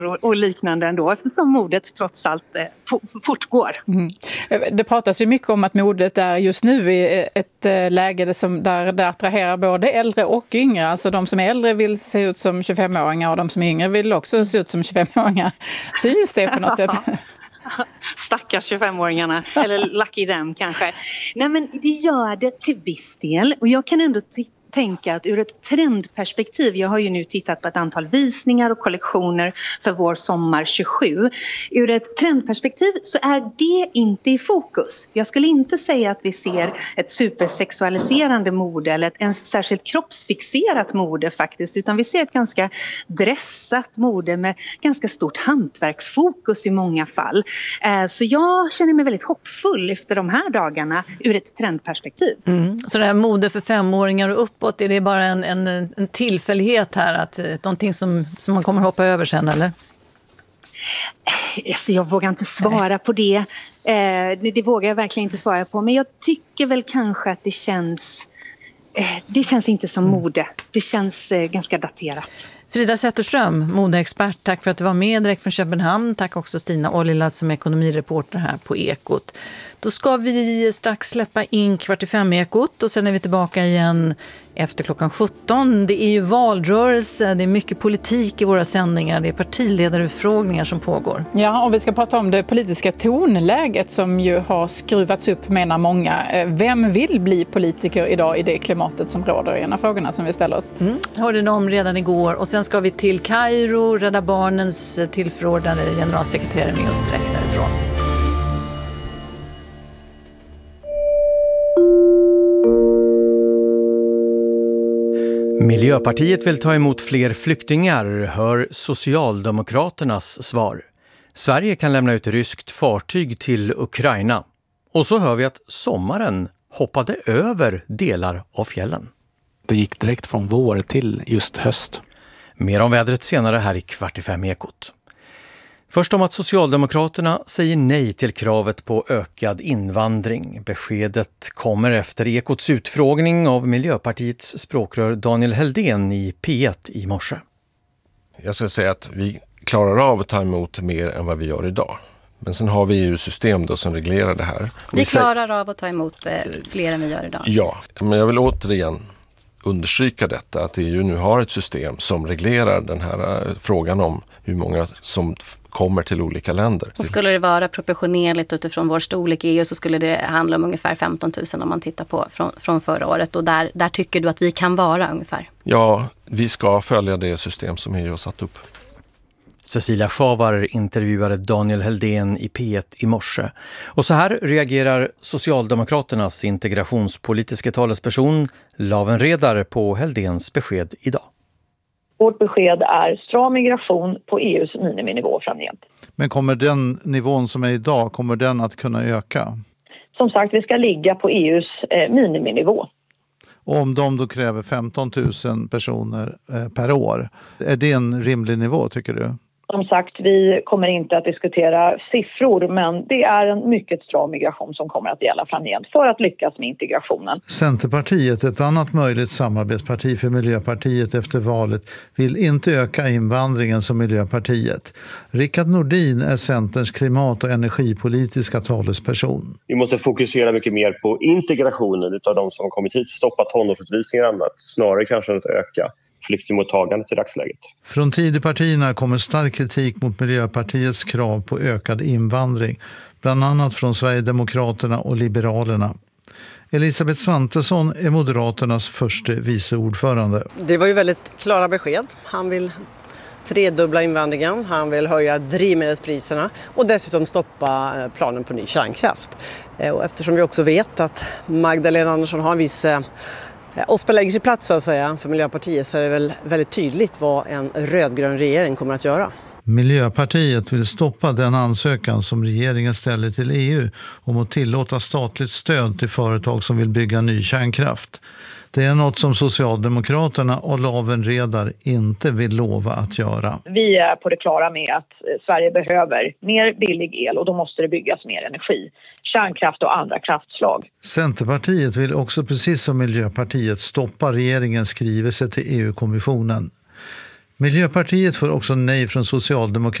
och liknande ändå, eftersom modet trots allt fortgår. Det pratas ju mycket om att modet är just nu i ett läge där det attraherar både äldre och yngre. Alltså de som är äldre vill se ut som 25-åringar och de som är yngre vill också se ut som 25-åringar. Syns det på något sätt? Stackars 25-åringarna, eller lucky them kanske. Nej, men det gör det till viss del, och jag kan ändå tänka att ur ett trendperspektiv, jag har ju nu tittat på ett antal visningar och kollektioner för vår sommar 27. Ur ett trendperspektiv så är det inte i fokus. Jag skulle inte säga att vi ser ett supersexualiserande mode eller ett särskilt kroppsfixerat mode faktiskt, utan vi ser ett ganska dressat mode med ganska stort hantverksfokus i många fall. Så jag känner mig väldigt hoppfull efter de här dagarna ur ett trendperspektiv. Så det här mode för 5-åringar och uppåt, är det bara en tillfällighet här, att någonting som man kommer hoppa över sen, eller? Alltså jag vågar inte svara på det. Det vågar jag verkligen inte svara på. Men jag tycker väl kanske att det känns inte som mode. Det känns ganska daterat. Frida Zetterström, modeexpert, tack för att du var med direkt från Köpenhamn. Tack också Stina Ollila som är ekonomireporter här på Ekot. Då ska vi strax släppa in 4:45-ekot och sen är vi tillbaka igen efter klockan 17. Det är ju valrörelse, det är mycket politik i våra sändningar, det är partiledarutfrågningar som pågår. Ja, och vi ska prata om det politiska tonläget som ju har skruvats upp, menar många. Vem vill bli politiker idag i det klimatet som råder? En av frågorna som vi ställer oss. Hörde ni om redan igår, och sen ska vi till Kairo, Rädda Barnens tillförordnade generalsekreterare med oss direkt därifrån. Miljöpartiet vill ta emot fler flyktingar, hör Socialdemokraternas svar. Sverige kan lämna ut ryskt fartyg till Ukraina. Och så hör vi att sommaren hoppade över delar av fjällen. Det gick direkt från vår till just höst. Mer om vädret senare här i 4:45-ekot. Först om att Socialdemokraterna säger nej till kravet på ökad invandring. Beskedet kommer efter Ekots utfrågning av Miljöpartiets språkrör Daniel Heldén i P1 i morse. Jag ska säga att vi klarar av att ta emot mer än vad vi gör idag. Men sen har vi ju system då som reglerar det här. Vi klarar av att ta emot fler än vi gör idag. Ja, men jag vill återigen understryka detta, att EU nu har ett system som reglerar den här frågan om hur många som kommer till olika länder. Så skulle det vara proportionerligt utifrån vår storlek i EU, så skulle det handla om ungefär 15 000 om man tittar på från förra året. Och där tycker du att vi kan vara ungefär? Ja, vi ska följa det system som EU har satt upp. Cecilia Schavar intervjuade Daniel Heldén i P1 i morse. Och så här reagerar Socialdemokraternas integrationspolitiska talesperson Laven Redar på Heldéns besked idag. Vårt besked är stram migration på EUs miniminivå framgent. Men kommer den nivån som är idag, kommer den att kunna öka? Som sagt, vi ska ligga på EUs miniminivå. Och om de då kräver 15 000 personer per år, är det en rimlig nivå tycker du? Som sagt, vi kommer inte att diskutera siffror, men det är en mycket stram migration som kommer att gälla framgent för att lyckas med integrationen. Centerpartiet, ett annat möjligt samarbetsparti för Miljöpartiet efter valet, vill inte öka invandringen som Miljöpartiet. Rickard Nordin är Centerns klimat- och energipolitiska talesperson. Vi måste fokusera mycket mer på integrationen av de som har kommit hit, stoppa tonårsutvisningar och annat, snarare kanske än att öka flyktingmottagandet i dagsläget. Från Tidöpartierna kommer stark kritik mot Miljöpartiets krav på ökad invandring, bland annat från Sverigedemokraterna och Liberalerna. Elisabeth Svantesson är Moderaternas första vice ordförande. Det var ju väldigt klara besked. Han vill tredubbla invandringen, han vill höja drivmedelspriserna och dessutom stoppa planen på ny kärnkraft. Och eftersom vi också vet att Magdalena Andersson har en viss ofta lägger sig plats så att säga för Miljöpartiet, så är det väl väldigt tydligt vad en rödgrön regering kommer att göra. Miljöpartiet vill stoppa den ansökan som regeringen ställer till EU om att tillåta statligt stöd till företag som vill bygga ny kärnkraft. Det är något som Socialdemokraterna och Laven Redar inte vill lova att göra. Vi är på det klara med att Sverige behöver mer billig el och då måste det byggas mer energi. Kärnkraft och andra kraftslag. Centerpartiet vill också precis som Miljöpartiet stoppa regeringens skrivelse till EU-kommissionen. Miljöpartiet får också nej från Socialdemokraterna